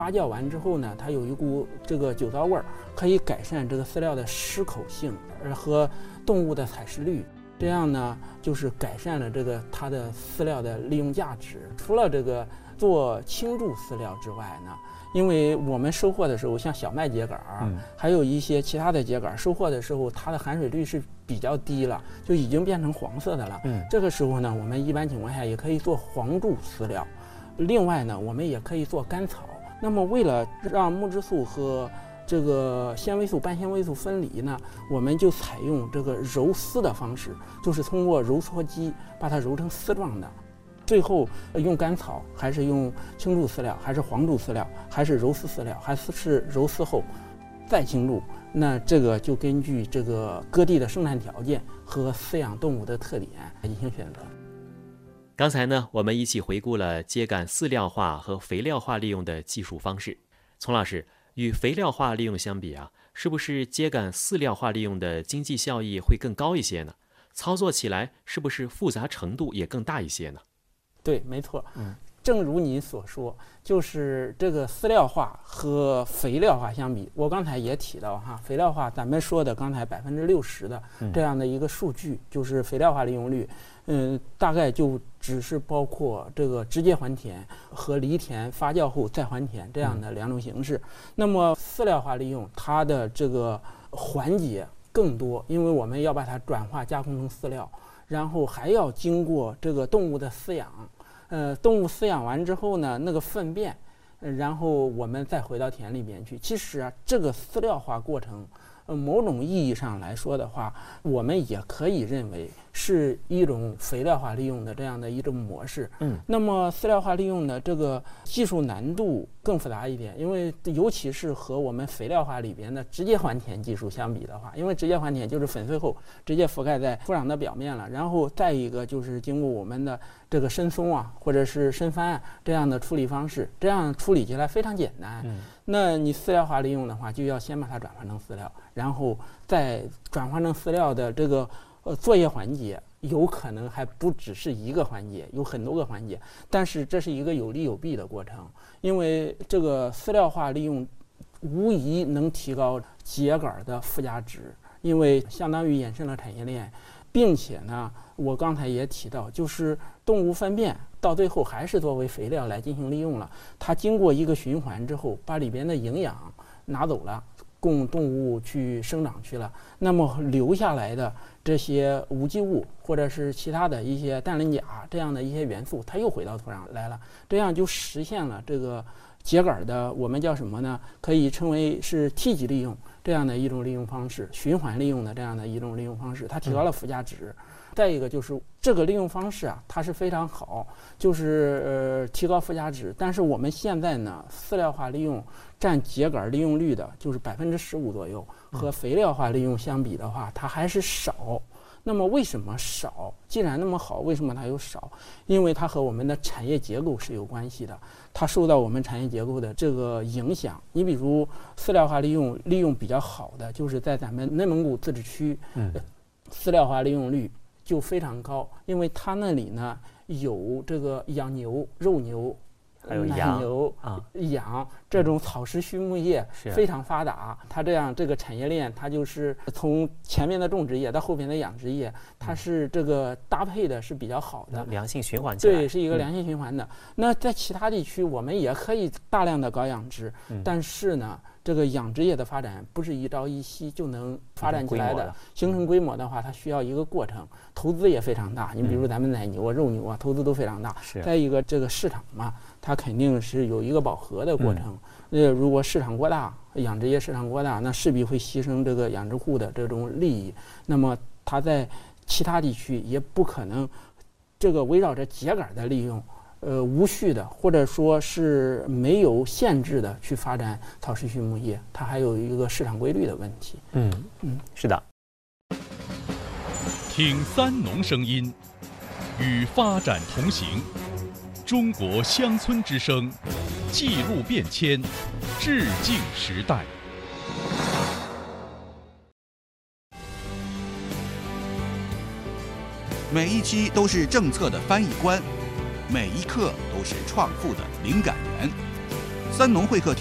发酵完之后呢，它有一股这个酒糟味儿，可以改善这个饲料的湿口性和动物的采食率。这样呢，就是改善了这个它的饲料的利用价值。除了这个做倾注饲料之外呢，因为我们收获的时候，像小麦秸秆还有一些其他的秸秆，收获的时候它的含水率是比较低了，就已经变成黄色的了。这个时候呢，我们一般情况下也可以做黄注饲料。另外呢，我们也可以做干草。那么为了让木质素和这个纤维素、半纤维素分离呢，我们就采用这个揉丝的方式，就是通过揉搓机把它揉成丝状的。最后用干草，还是用倾注饲料，还是黄注饲料，还是揉丝饲料，还是揉丝后再倾注，那这个就根据这个各地的生产条件和饲养动物的特点进行选择。 刚才呢，我们一起回顾了秸秆饲料化和肥料化利用的技术方式。丛老师，与肥料化利用相比啊，是不是秸秆饲料化利用的经济效益会更高一些呢？操作起来是不是复杂程度也更大一些呢？ 对，没错。正如你所说，就是这个饲料化和肥料化相比，我刚才也提到哈，肥料化咱们说的刚才60%的这样的一个数据，就是肥料化利用率，大概就只是包括这个直接还田和犁田发酵后再还田这样的两种形式。那么饲料化利用它的这个环节更多，因为我们要把它转化加工成饲料，然后还要经过这个动物的饲养。动物饲养完之后呢，那个粪便，然后我们再回到田里边去。其实啊，这个饲料化过程，某种意义上来说的话，我们也可以认为是一种肥料化利用的这样的一种模式。那么饲料化利用的这个技术难度更复杂一点，因为尤其是和我们肥料化里边的直接还田技术相比的话，因为直接还田就是粉碎后直接覆盖在土壤的表面了，然后再一个就是经过我们的这个深松啊，或者是深翻啊这样的处理方式，这样处理起来非常简单。那你饲料化利用的话，就要先把它转换成饲料，然后再转换成饲料的这个作业环节，有可能还不只是一个环节，有很多个环节。但是这是一个有利有弊的过程，因为这个饲料化利用无疑能提高秸秆的附加值，因为相当于衍生了产业链，并且呢，我刚才也提到，就是动物粪便到最后还是作为肥料来进行利用了，它经过一个循环之后，把里边的营养拿走了，供动物去生长去了，那么留下来的这些无机物或者是其他的一些氮磷钾这样的一些元素，它又回到土壤来了，这样就实现了这个秸秆的我们叫什么呢？可以称为是梯级利用这样的一种利用方式，循环利用的这样的一种利用方式，它提高了附加值。再一个就是这个利用方式啊，它是非常好，就是提高附加值。但是我们现在呢，饲料化利用占秸秆利用率的就是15%左右，和肥料化利用相比的话，它还是少。那么为什么少？既然那么好，为什么它又少？因为它和我们的产业结构是有关系的，它受到我们产业结构的这个影响。你比如饲料化利用比较好的，就是在咱们内蒙古自治区，饲料化利用率就非常高，因为它那里呢有这个养牛、肉牛、 还有奶牛、羊这种草食畜牧业非常发达。它这样这个产业链，它就是从前面的种植业到后边的养殖业，它是这个搭配的是比较好的， 良性循环起来。 对，是一个良性循环的。那在其他地区，我们也可以大量的搞养殖，但是呢，这个养殖业的发展不是一朝一夕就能发展起来的，形成规模的话，它需要一个过程，投资也非常大。你比如咱们奶牛啊、肉牛啊，投资都非常大。再一个，这个市场嘛，它肯定是有一个饱和的过程。如果市场过大，养殖业市场过大，那势必会牺牲这个养殖户的这种利益。那么它在其他地区也不可能，这个围绕着秸秆的利用。无序的，或者说是没有限制的去发展草食畜牧业，它还有一个市场规律的问题。 是的。 听三农声音，与发展同行。中国乡村之声，记录变迁，致敬时代。 每一期都是政策的翻译官。每一刻都是创富的灵感源， 三农会客厅